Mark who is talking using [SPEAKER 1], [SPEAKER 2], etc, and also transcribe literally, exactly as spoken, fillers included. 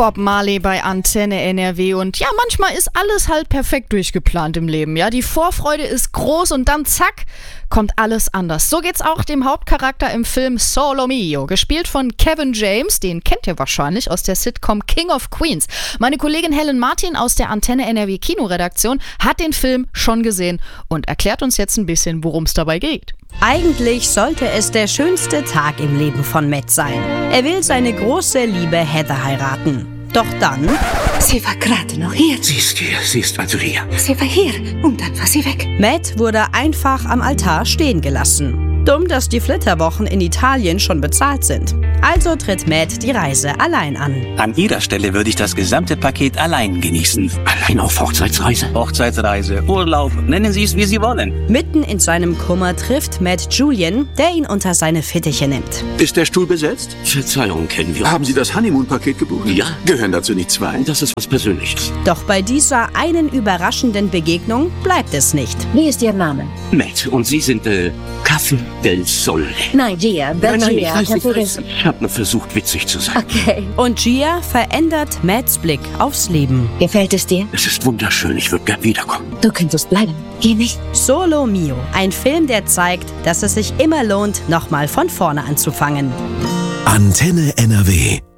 [SPEAKER 1] Bob Marley bei Antenne N R W und ja, manchmal ist alles halt perfekt durchgeplant im Leben, ja. Die Vorfreude ist groß und dann zack, kommt alles anders. So geht's auch dem Hauptcharakter im Film Solo Mio, gespielt von Kevin James, den kennt ihr wahrscheinlich aus der Sitcom King of Queens. Meine Kollegin Helen Martin aus der Antenne N R W Kinoredaktion hat den Film schon gesehen und erklärt uns jetzt ein bisschen, worum es dabei geht.
[SPEAKER 2] Eigentlich sollte es der schönste Tag im Leben von Matt sein. Er will seine große Liebe Heather heiraten. Doch dann...
[SPEAKER 3] Sie war gerade noch hier.
[SPEAKER 4] Sie ist hier, sie ist also hier.
[SPEAKER 3] Sie war hier und dann war sie weg.
[SPEAKER 2] Matt wurde einfach am Altar stehen gelassen. Dumm, dass die Flitterwochen in Italien schon bezahlt sind. Also tritt Matt die Reise allein an.
[SPEAKER 4] An Ihrer Stelle würde ich das gesamte Paket allein genießen. Allein auf Hochzeitsreise? Hochzeitsreise, Urlaub, nennen Sie es, wie Sie wollen.
[SPEAKER 2] Mitten in seinem Kummer trifft Matt Julian, der ihn unter seine Fittiche nimmt.
[SPEAKER 5] Ist der Stuhl besetzt?
[SPEAKER 4] Verzeihung, kennen wir.
[SPEAKER 5] Haben Sie das Honeymoon-Paket gebucht?
[SPEAKER 4] Ja.
[SPEAKER 5] Gehören dazu nicht zwei?
[SPEAKER 4] Das ist was Persönliches.
[SPEAKER 2] Doch bei dieser einen überraschenden Begegnung bleibt es nicht.
[SPEAKER 3] Wie ist Ihr Name?
[SPEAKER 4] Matt, und Sie sind, äh, Kaffee del Sole.
[SPEAKER 3] Nein, Gia.
[SPEAKER 4] Nein, ich
[SPEAKER 3] Gia.
[SPEAKER 4] weiß, ich weiß. Ich habe nur versucht, witzig zu sein.
[SPEAKER 3] Okay.
[SPEAKER 2] Und Gia verändert Matts Blick aufs Leben.
[SPEAKER 3] Gefällt es dir?
[SPEAKER 4] Es ist wunderschön, ich würde gern wiederkommen.
[SPEAKER 3] Du könntest bleiben. Geh nicht.
[SPEAKER 2] Solo Mio, ein Film, der zeigt, dass es sich immer lohnt, nochmal von vorne anzufangen.
[SPEAKER 6] Antenne N R W